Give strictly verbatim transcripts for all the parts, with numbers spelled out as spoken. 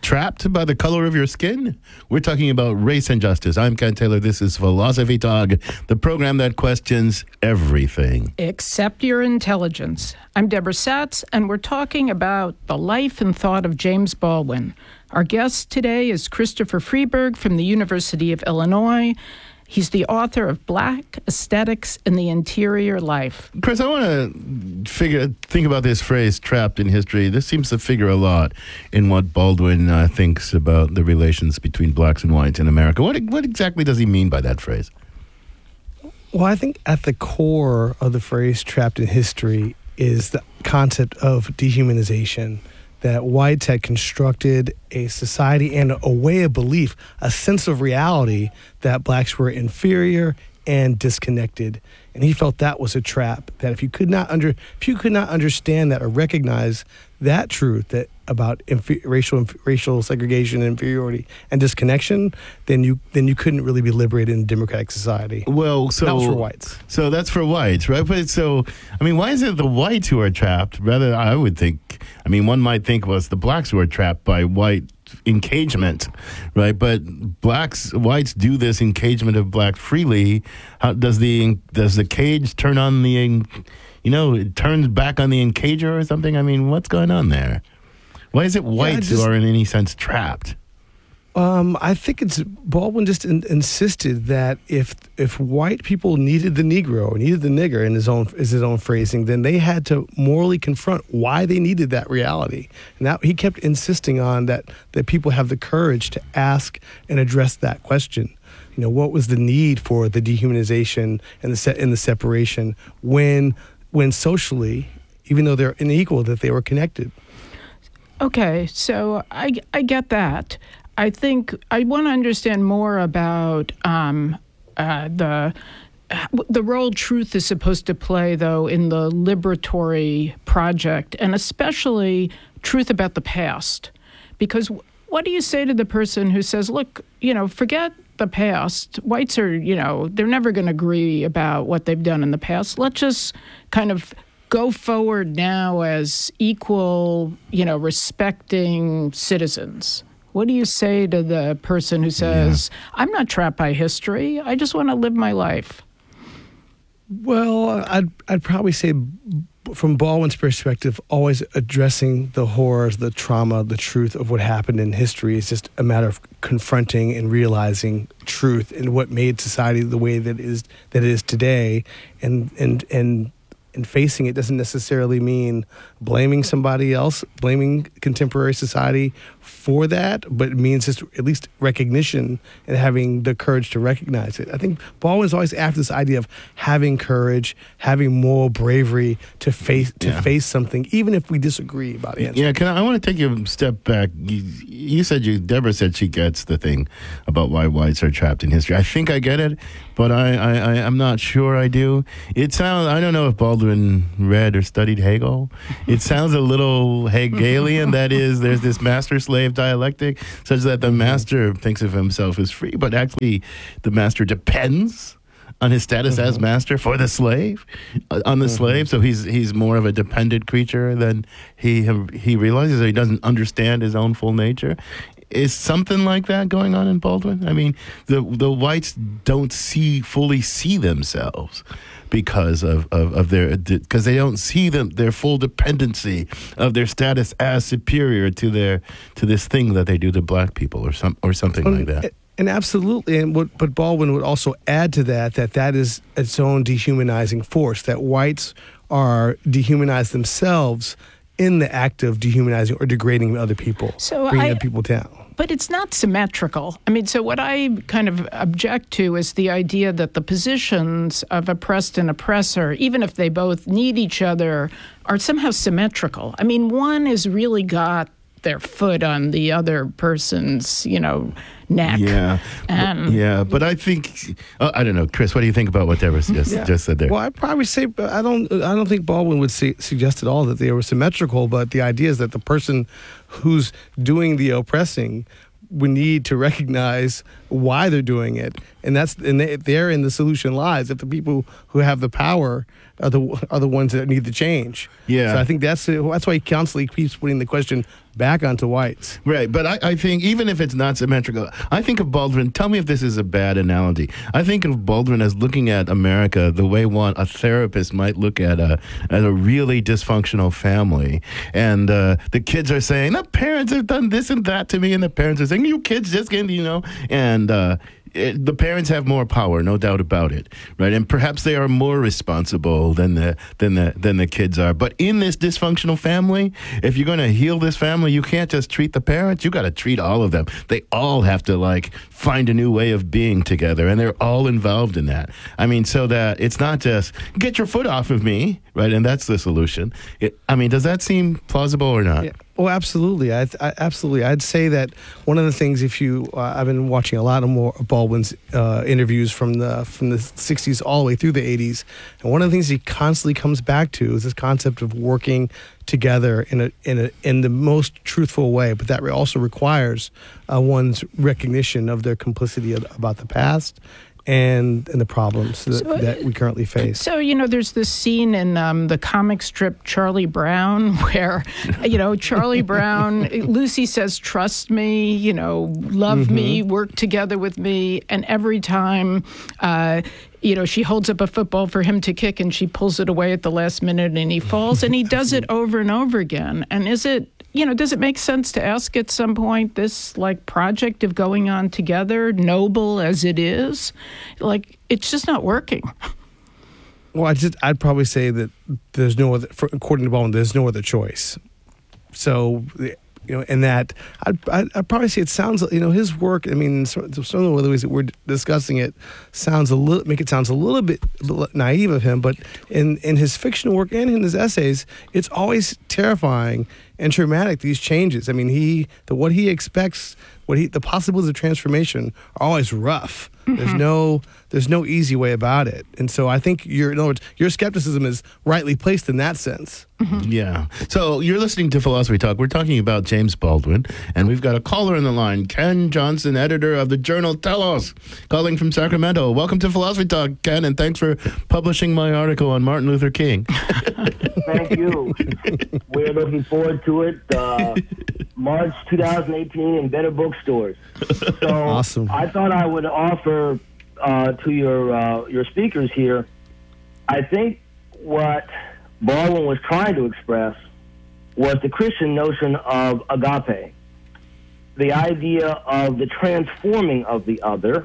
trapped by the color of your skin? We're talking about race and justice. I'm Ken Taylor. This is Philosophy Talk, the program that questions everything. Except your intelligence. I'm Deborah Satz, and we're talking about the life and thought of James Baldwin. Our guest today is Christopher Freeberg from the University of Illinois. He's the author of Black Aesthetics in the Interior Life. Chris, I want to figure, think about this phrase, trapped in history. This seems to figure a lot in what Baldwin uh, thinks about the relations between blacks and whites in America. What, what exactly does he mean by that phrase? Well, I think at the core of the phrase trapped in history is the concept of dehumanization, that whites had constructed a society and a way of belief, a sense of reality that blacks were inferior and disconnected. And he felt that was a trap, that if you could not under if you could not understand that or recognize that truth that about inf- racial racial segregation, inferiority, and disconnection, then you then you couldn't really be liberated in a democratic society. Well, so that was for whites. So that's for whites, right? But so, I mean, why is it the whites who are trapped? Rather, I would think, I mean, one might think was the blacks who are trapped by white engagement, right? But blacks, whites do this engagement of blacks freely. How does the does the cage turn on the, you know, it turns back on the encager or something? I mean, what's going on there? Why is it whites yeah, just, who are in any sense trapped? Um, I think it's Baldwin just in, insisted that if if white people needed the Negro, needed the nigger in his own is his own phrasing, then they had to morally confront why they needed that reality. And that he kept insisting on that that people have the courage to ask and address that question. You know, what was the need for the dehumanization and the se- and the separation when when socially, even though they're unequal, that they were connected. Okay, so I, I get that. I think I want to understand more about um, uh, the the role truth is supposed to play, though, in the liberatory project, and especially truth about the past. Because what do you say to the person who says, look, you know, forget the past. Whites are, you know, they're never going to agree about what they've done in the past. Let's just kind of go forward now as equal, you know, respecting citizens. What do you say to the person who says, yeah. I'm not trapped by history, I just want to live my life? Well, I'd, I'd probably say from Baldwin's perspective, always addressing the horrors, the trauma, the truth of what happened in history is just a matter of confronting and realizing truth and what made society the way that it is that it is today, and and and and facing it doesn't necessarily mean blaming somebody else, blaming contemporary society for that, but it means just at least recognition and having the courage to recognize it. I think Baldwin's always after this idea of having courage, having moral bravery to face to yeah. face something, even if we disagree about it. Yeah, can I, I want to take you a step back. You, you said you, Deborah said she gets the thing about why whites are trapped in history. I think I get it, but I, I, I I'm not sure I do. It sounds, I don't know if Baldwin read or studied Hegel. It sounds a little Hegelian. That is, there's this master-slave dialectic such that the master thinks of himself as free, but actually the master depends on his status mm-hmm. as master for the slave, uh, on the mm-hmm. slave. So he's he's more of a dependent creature than he he realizes. Or he doesn't understand his own full nature. Is something like that going on in Baldwin? I mean, the the whites don't see fully see themselves because of, of, of their because they don't see them their full dependency of their status as superior to their to this thing that they do to black people or some or something um, like that. And absolutely, and what, but Baldwin would also add to that that that is its own dehumanizing force. That whites are dehumanized themselves in the act of dehumanizing or degrading other people, so bringing I, other people down. But it's not symmetrical. I mean, so what I kind of object to is the idea that the positions of oppressed and oppressor, even if they both need each other, are somehow symmetrical. I mean, one has really got their foot on the other person's, you know, neck. Yeah, and yeah. But I think uh, I don't know, Chris. What do you think about what Deborah just, yeah. just said there? Well, I'd probably say I don't. I don't think Baldwin would say, suggest at all that they were symmetrical. But the idea is that the person who's doing the oppressing would need to recognize why they're doing it, and that's and they, there in the solution lies. If the people who have the power are the are the ones that need to change. Yeah. So I think that's that's why he constantly keeps putting the question back onto whites. Right, but I, I think even if it's not symmetrical, I think of Baldwin, tell me if this is a bad analogy. I think of Baldwin as looking at America the way one a therapist might look at a at a really dysfunctional family. And uh, the kids are saying, the parents have done this and that to me, and the parents are saying, you kids just can't, you know, and uh, It, the parents have more power, no doubt about it, right? And perhaps they are more responsible than the than the than the kids are. But in this dysfunctional family, if you're going to heal this family, you can't just treat the parents. You got to treat all of them. They all have to like find a new way of being together, and they're all involved in that. I mean, so that it's not just get your foot off of me, right? And that's the solution. It, I mean, does that seem plausible or not? Yeah. Oh, absolutely. I, I, absolutely. I'd say that one of the things, if you, uh, I've been watching a lot of more Baldwin's uh, interviews from the from the sixties all the way through the eighties, and one of the things he constantly comes back to is this concept of working together in a in a in the most truthful way. But that also requires uh, one's recognition of their complicity about the past and and the problems that, so, that we currently face. So, you know, there's this scene in um, the comic strip Charlie Brown where, you know, Charlie Brown, Lucy says, trust me, you know, love mm-hmm. me, work together with me. And every time, uh, you know, she holds up a football for him to kick and she pulls it away at the last minute and he falls. And he does it over and over again. And is it, you know, does it make sense to ask at some point this, like, project of going on together, noble as it is, like, it's just not working? Well, I just, I'd probably say that there's no other, for, according to Baldwin, there's no other choice. So, you know, and that, I'd, I'd, I'd probably say it sounds, you know, his work, I mean, some, some of the ways that we're discussing it sounds a little, make it sounds a little bit naive of him, but in, in his fictional work and in his essays, it's always terrifying and traumatic, these changes. I mean, he, the, what he expects, what he, the possibilities of transformation are always rough. Mm-hmm. There's no, there's no easy way about it. And so I think your, in other words, your skepticism is rightly placed in that sense. Mm-hmm. Yeah. So you're listening to Philosophy Talk. We're talking about James Baldwin, and we've got a caller in the line, Ken Johnson, editor of the journal Telos, calling from Sacramento. Welcome to Philosophy Talk, Ken, and thanks for publishing my article on Martin Luther King. Thank you. We're looking forward to it. Uh, March twenty eighteen in better bookstores. So awesome. I thought I would offer uh, to your uh, your speakers here. I think what Baldwin was trying to express was the Christian notion of agape, the idea of the transforming of the other,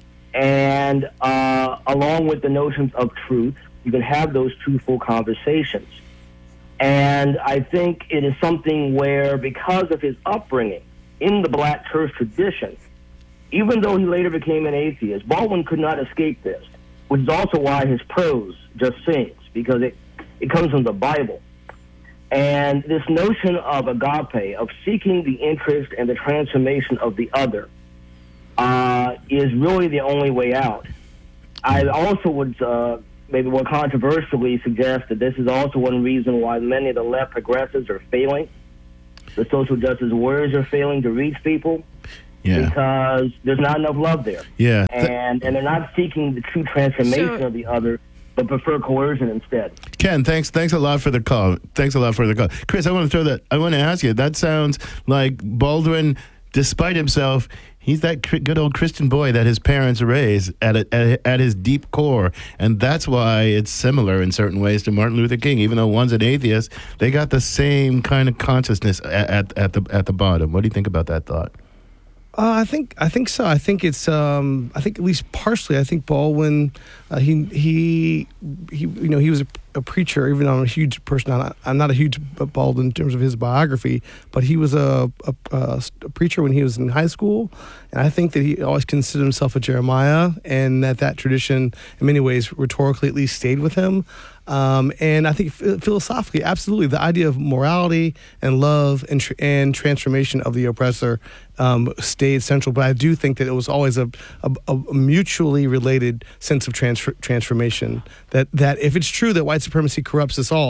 and uh, along with the notions of truth, you can have those truthful conversations. And I think it is something where, because of his upbringing in the black church tradition, even though he later became an atheist, Baldwin could not escape this, which is also why his prose just sings, because it, it comes from the Bible. And this notion of agape, of seeking the interest and the transformation of the other, uh, is really the only way out. I also would uh, maybe more controversially suggest that this is also one reason why many of the left progressives are failing. The social justice warriors are failing to reach people. Yeah. Because there's not enough love there. Yeah. And and they're not seeking the true transformation so, of the other, but prefer coercion instead. Ken, thanks thanks a lot for the call. Thanks a lot for the call. Chris, I want to throw that, I want to ask you, that sounds like Baldwin, despite himself, he's that good old Christian boy that his parents raised at, a, at at his deep core, and that's why it's similar in certain ways to Martin Luther King. Even though one's an atheist, they got the same kind of consciousness at, at, at the at the bottom. What do you think about that thought? Uh, I think I think so. I think it's um, I think at least partially. I think Baldwin, uh, he he he you know he was a, a preacher. Even though I'm a huge person, I'm not, I'm not a huge Baldwin in terms of his biography, but he was a, a, a preacher when he was in high school, and I think that he always considered himself a Jeremiah, and that that tradition, in many ways, rhetorically at least, stayed with him. Um, and I think philosophically, absolutely, the idea of morality and love and tr- and transformation of the oppressor um, stayed central. But I do think that it was always a, a, a mutually related sense of transfer- transformation. That that if it's true that white supremacy corrupts us all,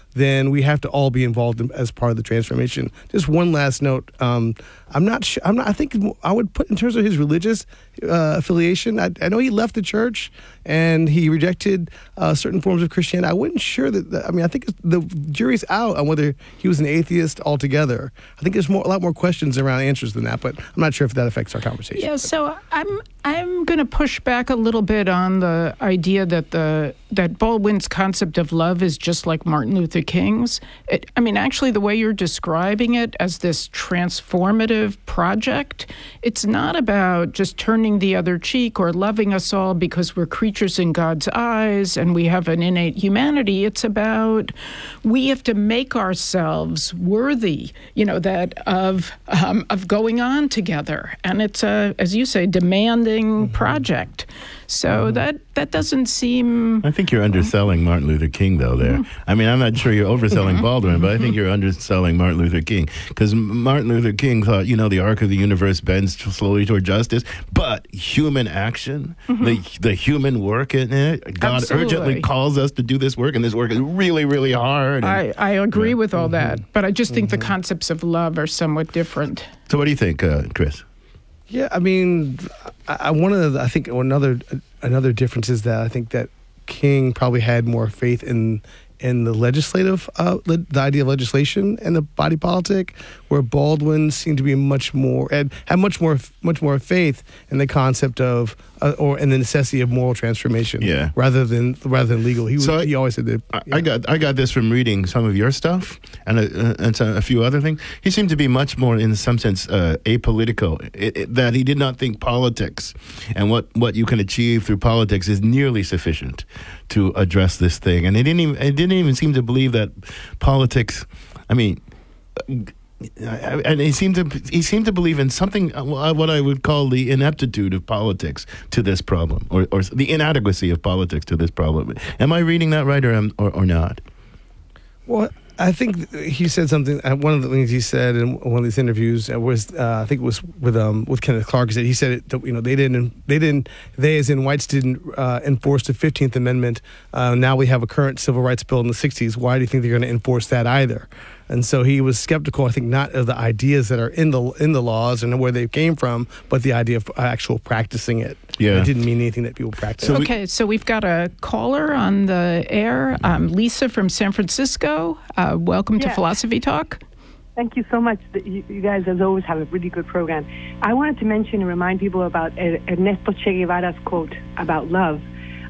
then we have to all be involved in, as part of the transformation. Just one last note. Um, I'm not sure. I'm not. I think I would put in terms of his religious uh, affiliation. I, I know he left the church and he rejected uh, certain forms of Christianity. I wasn't sure that. that I mean, I think the jury's out on whether he was an atheist altogether. I think there's more, a lot more questions around answers than that. But I'm not sure if that affects our conversation. Yeah. So I'm I'm going to push back a little bit on the idea that the that Baldwin's concept of love is just like Martin Luther King's. It, I mean, actually, the way you're describing it as this transformative project, it's not about just turning the other cheek or loving us all because we're creatures in God's eyes and we have an innate humanity. It's about we have to make ourselves worthy, you know, that of um, of going on together. And it's a, as you say, demanding mm-hmm. project. So mm-hmm. that that doesn't seem... I think you're underselling Martin Luther King, though, there. Mm-hmm. I mean, I'm not sure you're overselling mm-hmm. Baldwin, but I think you're underselling Martin Luther King. Because Martin Luther King thought, you know, the arc of the universe bends slowly toward justice, but human action, mm-hmm. the the human work in it, God Absolutely. urgently calls us to do this work, and this work is really, really hard. And, I, I agree yeah. with all mm-hmm. that, but I just think mm-hmm. the concepts of love are somewhat different. So what do you think, uh, Chris? Yeah, I mean, I, I one of the, I think another another difference is that I think that King probably had more faith in in the legislative, uh, le- the idea of legislation and the body politic, where Baldwin seemed to be much more had, had much more much more faith in the concept of uh, or in the necessity of moral transformation, yeah. rather than rather than legal. He was, so I, he always said that. I, yeah. I got I got this from reading some of your stuff and a, and so a few other things. He seemed to be much more, in some sense, uh, apolitical. It, it, that he did not think politics and what, what you can achieve through politics is nearly sufficient to address this thing. And he didn't even it didn't even seem to believe that politics. I mean. And he seemed to he seemed to believe in something, what I would call the ineptitude of politics to this problem, or, or the inadequacy of politics to this problem. Am I reading that right, or am, or, or not? Well, I think he said something. One of the things he said in one of these interviews was, uh, I think it was with um, with Kenneth Clark. He said he said it, that, you know, they didn't they didn't they as in whites didn't uh, enforce the fifteenth Amendment. Uh, now we have a current civil rights bill in the sixties. Why do you think they're going to enforce that either? And so he was skeptical, I think, not of the ideas that are in the in the laws and where they came from, but the idea of actual practicing it. Yeah. It didn't mean anything that people practice. So okay, we, so we've got a caller on the air, um, Lisa from San Francisco. Uh, welcome to yeah. Philosophy Talk. Thank you so much. You, you guys, as always, have a really good program. I wanted to mention and remind people about Ernesto Che Guevara's quote about love.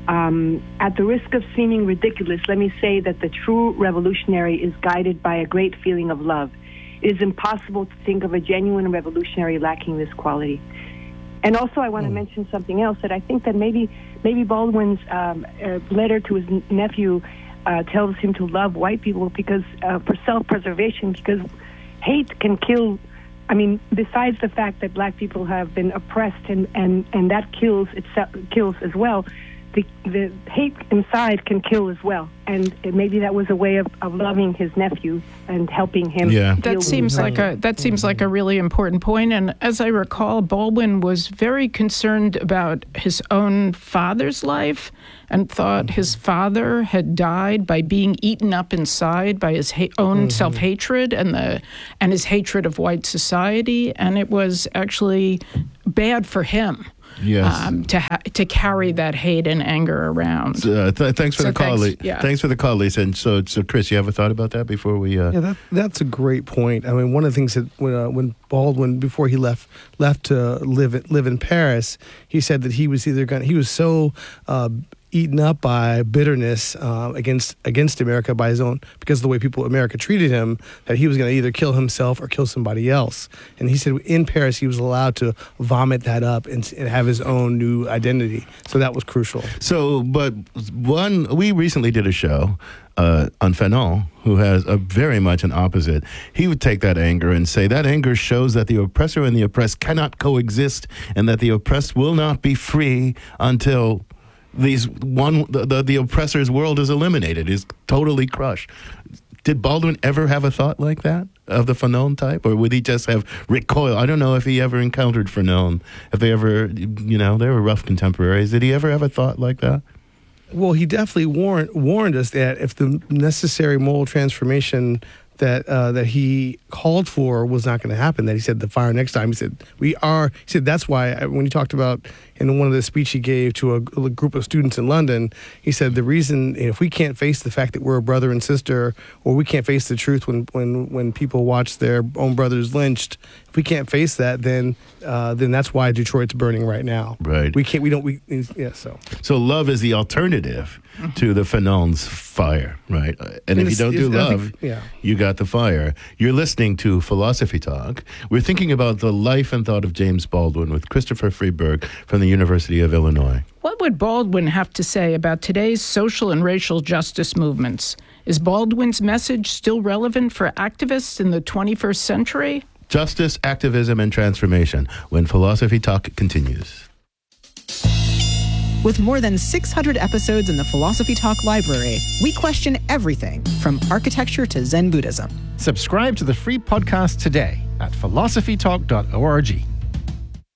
Um, at the risk of seeming ridiculous, let me say that the true revolutionary is guided by a great feeling of love. It is impossible to think of a genuine revolutionary lacking this quality. And also, I want to mm. mention something else, that I think that maybe maybe Baldwin's um, uh, letter to his nephew uh, tells him to love white people because uh, for self-preservation, because hate can kill. I mean, besides the fact that black people have been oppressed and, and, and that kills itself, kills as well. The, the hate inside can kill as well, and maybe that was a way of, of loving his nephew and helping him. Yeah, that seems like a that seems like a really important point. And as I recall, Baldwin was very concerned about his own father's life and thought his father had died by being eaten up inside by his ha- own mm-hmm. self-hatred and the and his hatred of white society, and it was actually bad for him. Yes. Um, to ha- to carry that hate and anger around. Uh, th- thanks for so the call, thanks, Lee. yeah. Thanks for the call, Lisa. And so, so Chris, you have a thought about that before we? Uh... Yeah, that, that's a great point. I mean, one of the things that when uh, when Baldwin, before he left left to live live in Paris, he said that he was either going he was so. Uh, eaten up by bitterness uh, against against America by his own, because of the way people America treated him, that he was going to either kill himself or kill somebody else. And he said in Paris he was allowed to vomit that up and, and have his own new identity. So that was crucial. So, but one, we recently did a show uh, on Fanon, who has a very much an opposite. He would take that anger and say that anger shows that the oppressor and the oppressed cannot coexist, and that the oppressed will not be free until These one the, the the oppressor's world is eliminated, is totally crushed. Did Baldwin ever have a thought like that of the Fanon type, or would he just have recoil? I don't know if he ever encountered Fanon. If they ever, you know, they were rough contemporaries. Did he ever have a thought like that? Well, he definitely warned warned us that if the necessary moral transformation that uh, that he called for was not going to happen, that he said the fire next time. He said we are. He said that's why when he talked about in one of the speech he gave to a, a group of students in London, he said the reason if we can't face the fact that we're a brother and sister, or we can't face the truth when when when people watch their own brothers lynched, if we can't face that, then uh, then that's why Detroit's burning right now. Right. We can't. We don't. We yeah. So. So love is the alternative to the Fanon's fire, right? And if you don't do love, yeah. you got the fire. You're listening to Philosophy Talk. We're thinking about the life and thought of James Baldwin with Christopher Freeberg from the University of Illinois. What would Baldwin have to say about today's social and racial justice movements? Is Baldwin's message still relevant for activists in the twenty-first century? Justice, activism, and transformation when Philosophy Talk continues. With more than six hundred episodes in the Philosophy Talk library, we question everything from architecture to Zen Buddhism. Subscribe to the free podcast today at philosophy talk dot org.